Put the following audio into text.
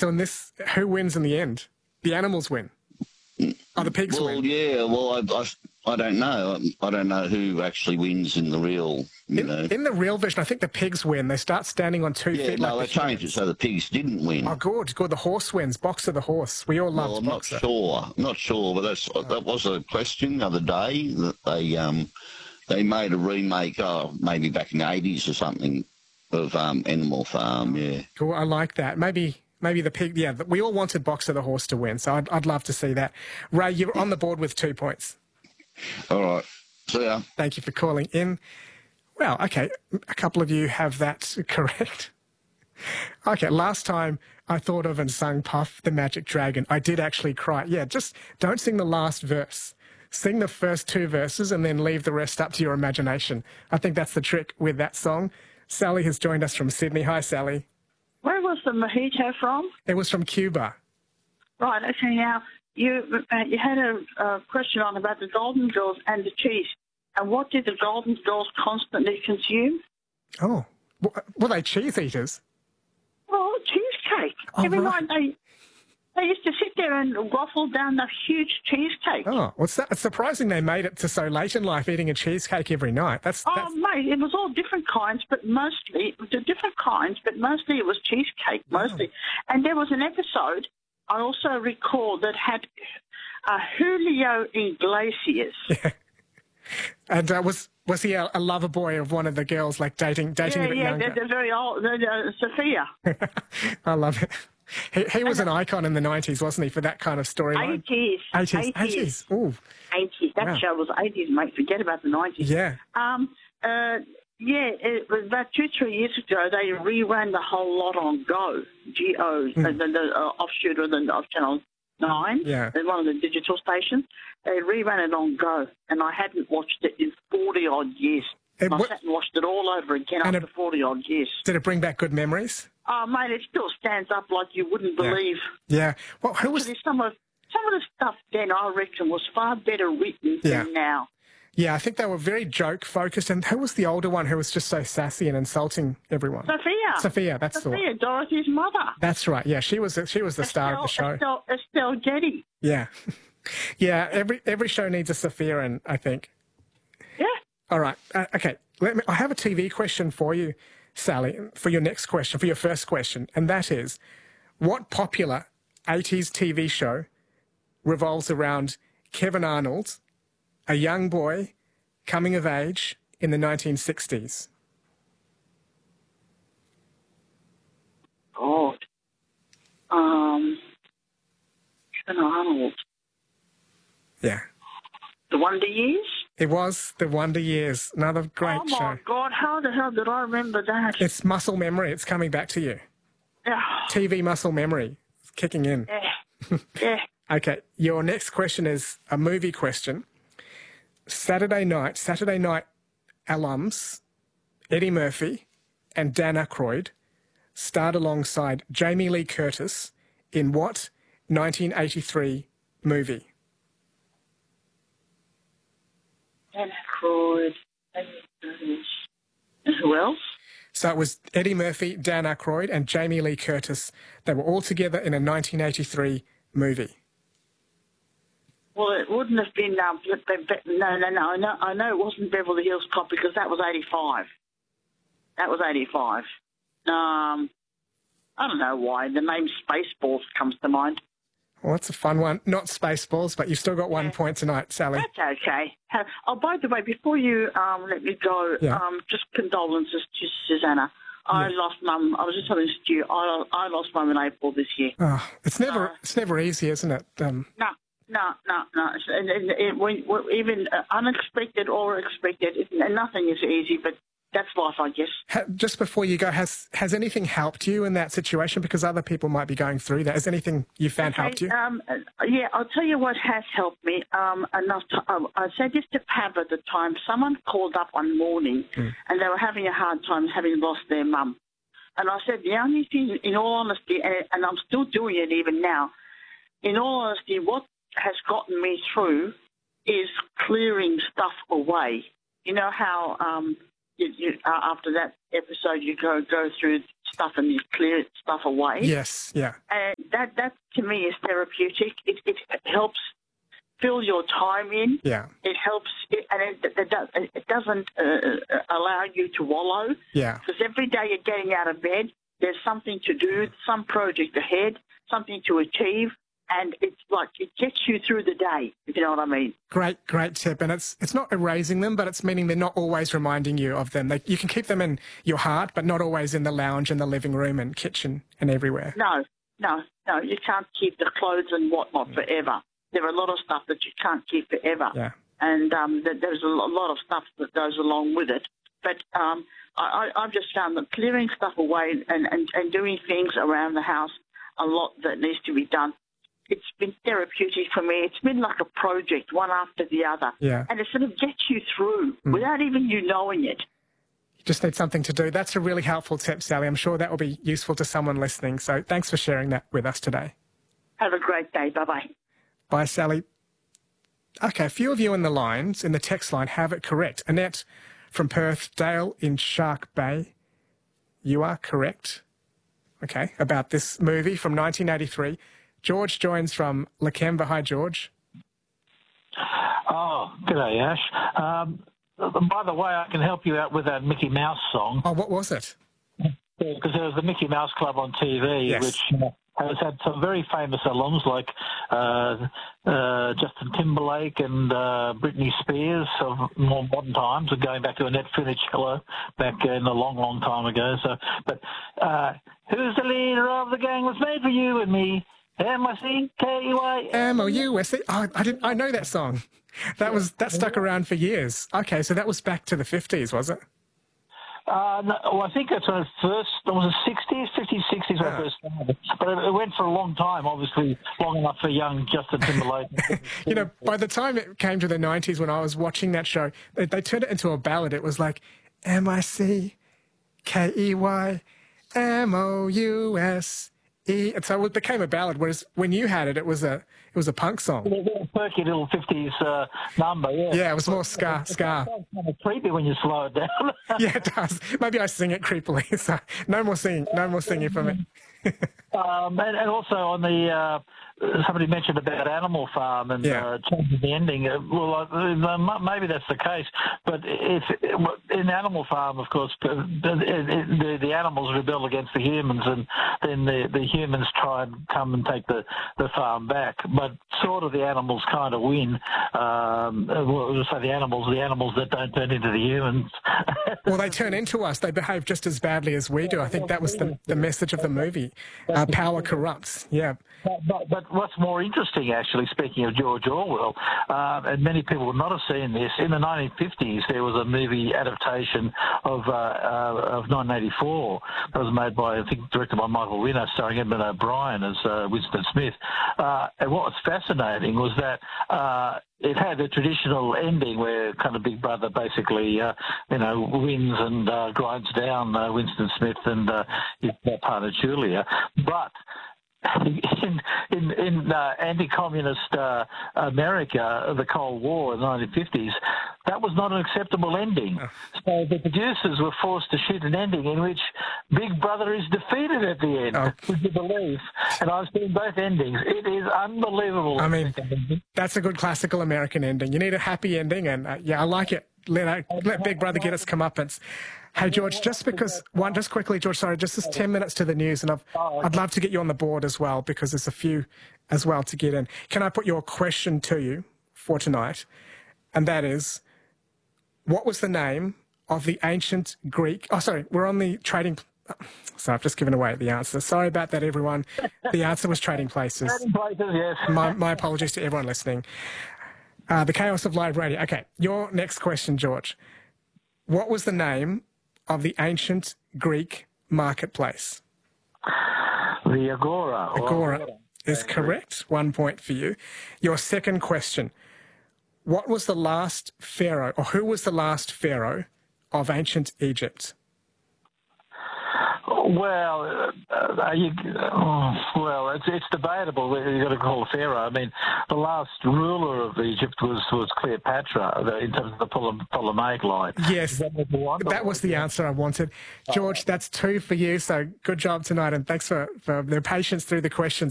So in this, who wins in the end? The animals win. Oh, the pigs win. Well, yeah. Well, I don't know. I don't know who actually wins in the real. In the real version, I think the pigs win. They start standing on 2 feet. No, like they changed it so the pigs didn't win. Oh, good. The horse wins. Boxer the horse. We all loved I'm Boxer. I'm not sure, but that was a question the other day that they made a remake, maybe back in the 80s or something, of Animal Farm. Yeah. Cool. I like that. Maybe the pig. Yeah, we all wanted Boxer the horse to win, so I'd love to see that. Ray, you're on the board with 2 points. All right. See ya. Thank you for calling in. Well, okay, a couple of you have that correct. Okay, last time I thought of and sung Puff the Magic Dragon, I did actually cry. Yeah, just don't sing the last verse. Sing the first 2 verses and then leave the rest up to your imagination. I think that's the trick with that song. Sally has joined us from Sydney. Hi, Sally. Where was the mojito from? It was from Cuba. Right, okay, now, you had a question on about the Golden Girls and the cheese. And what did the Golden Girls constantly consume? Oh, were they cheese eaters? Well, cheesecake. Every night they used to sit there and waffle down the huge cheesecake. Oh, well, it's surprising they made it to so late in life eating a cheesecake every night. Mate, it was all different kinds, but mostly it was cheesecake, mostly. Oh. And there was an episode I also recall that had Julio Iglesias. Yeah. And was he a lover boy of one of the girls, like dating a bit younger? Yeah, they're very old. Sophia. I love it. He was an icon in the 90s, wasn't he, for that kind of storyline? 80s. Ooh. 80s. That show was 80s, mate. Forget about the 90s. Yeah. It was about 2-3 years ago. They rerun the whole lot on Go, G-O, the offshoot of Channel 9, one of the digital stations. They rerun it on Go, and I hadn't watched it in 40-odd years. I sat and watched it all over again after 40-odd years. Did it bring back good memories? Oh, mate, it still stands up like you wouldn't believe. Yeah. Well, who was... Some of the stuff then, I reckon, was far better written than now. Yeah, I think they were very joke-focused. And who was the older one who was just so sassy and insulting everyone? Sophia, that's the one. Dorothy's mother. That's right. Yeah, she was the star of the show. Estelle Getty. Yeah. Yeah, every show needs a Sophia in, I think. Yeah. All right. Okay. I have a TV question for you, Sally, for your next question, for your first question, and that is, what popular 80s TV show revolves around Kevin Arnold, a young boy coming of age in the 1960s? God. Kevin Arnold. Yeah. The Wonder Years? It was The Wonder Years. Another great show. Oh, my God. How the hell did I remember that? It's muscle memory. It's coming back to you. TV muscle memory. It's kicking in. Yeah. Okay. Your next question is a movie question. Saturday night alums Eddie Murphy and Dan Aykroyd starred alongside Jamie Lee Curtis in what 1983 movie? Dan Aykroyd, and who else? So it was Eddie Murphy, Dan Aykroyd, and Jamie Lee Curtis. They were all together in a 1983 movie. Well, it wouldn't have been... No. I know it wasn't Beverly Hills Cop because that was 85. I don't know why. The name Spaceballs comes to mind. Well, that's a fun one. Not Spaceballs, but you've still got 1 point tonight, Sally. That's okay. Oh, by the way, before you let me go, just condolences to Susanna. I lost Mum. I was just telling Stu, I lost Mum in April this year. Oh, it's never easy, isn't it? No. Even unexpected or expected, nothing is easy, but that's life, I guess. Just before you go, has anything helped you in that situation? Because other people might be going through that. Has anything you found helped you? Yeah, I'll tell you what has helped me. I said this to Pav at the time. Someone called up one morning and they were having a hard time having lost their mum. And I said, the only thing, in all honesty, and I'm still doing it even now, in all honesty, what has gotten me through is clearing stuff away. You know how... after that episode you go through stuff and you clear stuff away. Yes, yeah. And that to me is therapeutic. It helps fill your time in. Yeah. It helps, it doesn't allow you to wallow. Yeah. Because every day you're getting out of bed, there's something to do, some project ahead, something to achieve, and it's like it gets you through the day, if you know what I mean. Great tip. And it's not erasing them, but it's meaning they're not always reminding you of them. You can keep them in your heart, but not always in the lounge and the living room and kitchen and everywhere. No, you can't keep the clothes and whatnot forever. There are a lot of stuff that you can't keep forever. Yeah. And there's a lot of stuff that goes along with it. But I've just found that clearing stuff away and doing things around the house, a lot that needs to be done, it's been therapeutic for me. It's been like a project, one after the other. Yeah. And it sort of gets you through without even you knowing it. You just need something to do. That's a really helpful tip, Sally. I'm sure that will be useful to someone listening. So thanks for sharing that with us today. Have a great day. Bye-bye. Bye, Sally. Okay, a few of you in the text line have it correct. Annette from Perth, Dale in Shark Bay. You are correct. Okay, about this movie from 1983. George joins from Lakemba. Hi, George. Oh, g'day, Ash. By the way, I can help you out with that Mickey Mouse song. Oh, what was it? Because there was the Mickey Mouse Club on TV, Yes. which has had some very famous alums like Justin Timberlake and Britney Spears of more modern times, and going back to Annette Funicello back in a long, long time ago. So, but who's the leader of the gang that's made for you and me? M-I-C-K-E-Y. M-O-U-S-E. Oh, I know that song. That stuck around for years. Okay, so that was back to the 50s, was it? No, well, I think that's when it first, was it 60s, 50s, 60s when it first started. But it went for a long time, obviously, long enough for young Justin Timberlake. You know, by the time it came to the 90s when I was watching that show, they turned it into a ballad. It was like, M-I-C-K-E-Y, M-O-U-S-E. And so it became a ballad, whereas when you had it, it was a punk song. A perky little 50s number, yeah. Yeah, it was more ska. It's kind of creepy when you slow it down. Yeah, it does. Maybe I sing it creepily. So no more singing for me. And also on the somebody mentioned about Animal Farm and changing the ending. Maybe that's the case, but if in Animal Farm, of course, the animals rebel against the humans, and then the humans try and come and take the farm back. But sort of the animals kind of win. We'll say the animals that don't turn into the humans. Well, they turn into us. They behave just as badly as we do. I think that was the message of the movie. Power corrupts. Yeah. But what's more interesting, actually, speaking of George Orwell, and many people would not have seen this, in the 1950s there was a movie adaptation of 1984 that was made by, I think, directed by Michael Winner, starring Edmund O'Brien as Winston Smith. And what was fascinating was that it had a traditional ending where kind of Big Brother basically, wins and grinds down Winston Smith and his partner Julia. But in anti-communist America, the Cold War in the 1950s, that was not an acceptable ending. So the producers were forced to shoot an ending in which Big Brother is defeated at the end, would you believe? And I've seen both endings. It is unbelievable. I mean, that's a good classical American ending. You need a happy ending, and I like it. Let Big Brother get its comeuppance. Hey, George, just quickly, George, sorry, just this 10 minutes to the news, and I'd love to get you on the board as well, because there's a few as well to get in. Can I put your question to you for tonight? And that is, what was the name of the ancient Greek... Oh, sorry, we're on the trading... So I've just given away the answer. Sorry about that, everyone. The answer was Trading Places. Trading Places, yes. My apologies to everyone listening. The chaos of live radio. Okay, your next question, George. What was the name of the ancient Greek marketplace? The Agora. Agora is correct. 1 point for you. Your second question. What was the last pharaoh, or who was the last pharaoh of ancient Egypt? Well, it's debatable. You've got to call Pharaoh. I mean, the last ruler of Egypt was Cleopatra in terms of the Ptolemaic line. Yes, that was the answer I wanted. George, that's 2 for you, so good job tonight, and thanks for the patience through the questions.